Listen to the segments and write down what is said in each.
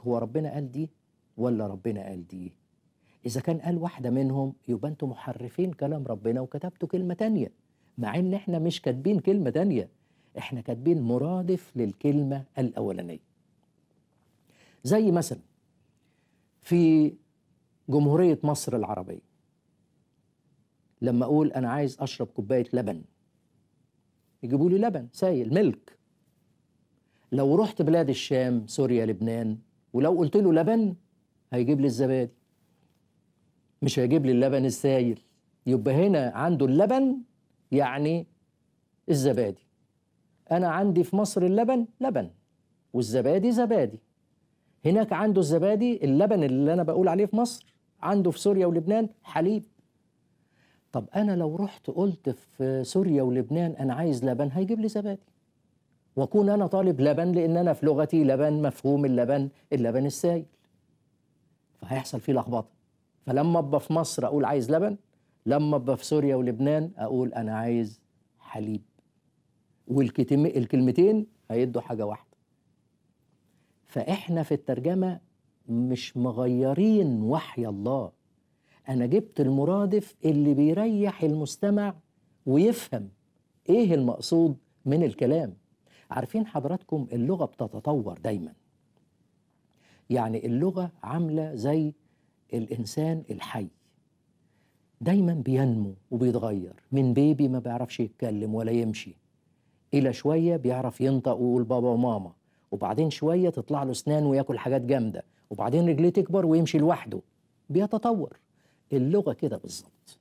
هو ربنا قال دي ولا ربنا قال دي؟ إذا كان قال واحدة منهم يبقى أنتم محرفين كلام ربنا وكتبتوا كلمة تانية، مع إن إحنا مش كاتبين كلمة تانية، إحنا كاتبين مرادف للكلمة الأولانية. زي مثلا في جمهورية مصر العربية، لما أقول أنا عايز أشرب كوباية لبن، يجيبوا لي لبن سايل ملك. لو رحت بلاد الشام، سوريا، لبنان، ولو قلت له لبن هيجيب لي الزبادي، مش هيجيب لي اللبن السايل. يبقى هنا عنده اللبن يعني الزبادي. أنا عندي في مصر اللبن لبن والزبادي زبادي. هناك عنده الزبادي، اللبن اللي أنا بقول عليه في مصر عنده في سوريا ولبنان حليب. طب أنا لو رحت قلت في سوريا ولبنان أنا عايز لبن، هيجيب لي زبادي، وأكون أنا طالب لبن لأن أنا في لغتي لبن مفهوم اللبن، اللبن السائل، فهيحصل فيه لخبطة. فلما أبقى في مصر أقول عايز لبن، لما أبقى في سوريا ولبنان أقول أنا عايز حليب، والكلمتين هيدوا حاجة واحدة. فإحنا في الترجمة مش مغيرين وحي الله، أنا جبت المرادف اللي بيريح المستمع ويفهم إيه المقصود من الكلام. عارفين حضراتكم اللغة بتتطور دايما، يعني اللغة عاملة زي الإنسان الحي، دايما بينمو وبيتغير، من بيبي ما بيعرفش يتكلم ولا يمشي، إلى شوية بيعرف ينطق ويقول بابا وماما، وبعدين شوية تطلع له أسنان وياكل حاجات جامدة، وبعدين رجليه تكبر ويمشي لوحده، بيتطور. اللغة كده بالظبط.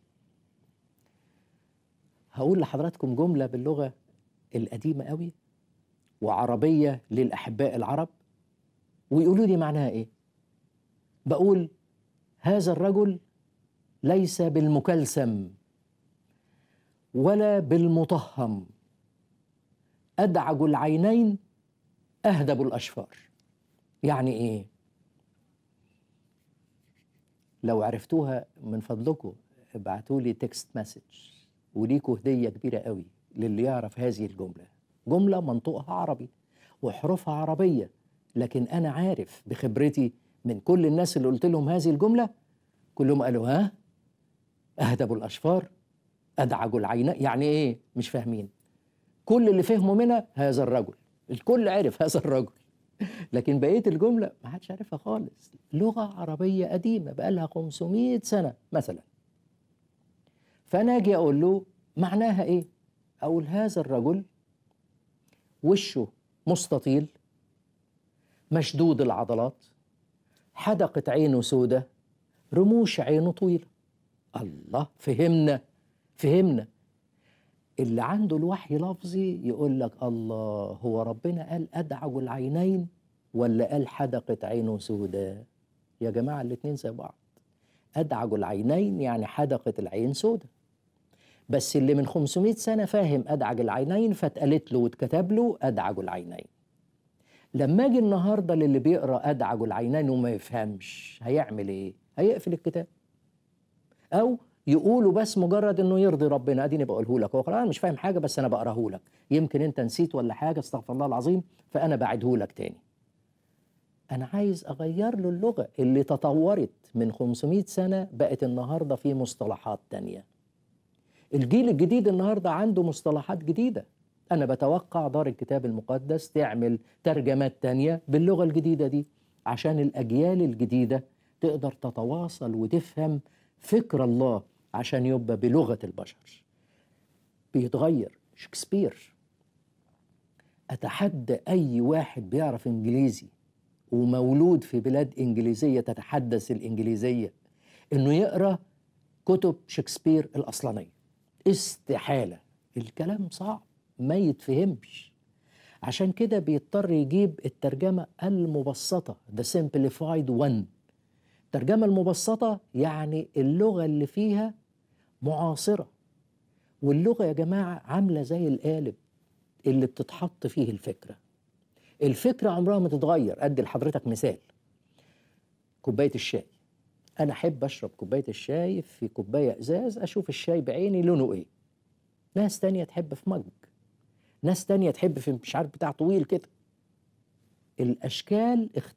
هقول لحضراتكم جملة باللغة القديمة قوي وعربية للأحباء العرب، ويقولوا لي معناها إيه. بقول هذا الرجل ليس بالمكلسم ولا بالمطهم، أدعج العينين أهدب الأشفار. يعني إيه؟ لو عرفتوها من فضلكم ابعتوا لي تكست مسج، وليكوا هدية كبيرة قوي للي يعرف هذه الجملة. جملة منطقها عربي وحروفها عربية، لكن أنا عارف بخبرتي من كل الناس اللي قلت لهم هذه الجملة، كلهم قالوا ها أهدب الأشفار أدعج العينين. يعني إيه؟ مش فاهمين. كل اللي فهموا منها هذا الرجل، الكل عرف هذا الرجل، لكن بقية الجملة ما حدش عارفها خالص. لغة عربية قديمة بقالها 500 سنة مثلا. فأنا أجي أقول له معناها إيه؟ أقول هذا الرجل وشه مستطيل، مشدود العضلات، حدقة عينه سودة، رموش عينه طويلة. الله، فهمنا. اللي عنده الوحي لفظي يقول لك الله، هو ربنا قال أدعج العينين ولا قال حدقة عينه سودة؟ يا جماعة الاتنين زي بعض. أدعج العينين يعني حدقة العين سودة، بس اللي من 500 سنة فاهم أدعج العينين فاتقالت له واتكتب له أدعج العينين. لما أجي النهاردة للي بيقرأ أدعج العينين وما يفهمش هيعمل إيه؟ هيقفل الكتاب، أو يقولوا بس مجرد إنه يرضي ربنا. أديني بقوله لك، هو أنا مش فاهم حاجة بس أنا بقراه لك، يمكن أنت نسيت ولا حاجة، استغفر الله العظيم، فأنا بعده لك تاني. أنا عايز أغير له اللغة اللي تطورت من 500 سنة، بقت النهاردة في مصطلحات تانية. الجيل الجديد النهاردة عنده مصطلحات جديدة. أنا بتوقع دار الكتاب المقدس تعمل ترجمات تانية باللغة الجديدة دي، عشان الأجيال الجديدة تقدر تتواصل وتفهم فكر الله، عشان يبقى بلغة البشر. بيتغير. شكسبير، أتحدى أي واحد بيعرف إنجليزي ومولود في بلاد إنجليزية تتحدث الإنجليزية إنه يقرأ كتب شكسبير الأصلانية. استحالة، الكلام صعب ما يتفهمش. عشان كده بيضطر يجيب الترجمة المبسطة، The Simplified One. الترجمة المبسطة يعني اللغة اللي فيها معاصرة. واللغة يا جماعة عاملة زي القالب اللي بتتحط فيه الفكرة. الفكرة عمرها ما تتغير. أدي لحضرتك مثال، كوباية الشاي. أنا أحب أشرب كوباية الشاي في كوباية إزاز، أشوف الشاي بعيني لونه إيه. ناس تانية تحب في مج، ناس تانية تحب في مش عارف بتاع طويل كده. الأشكال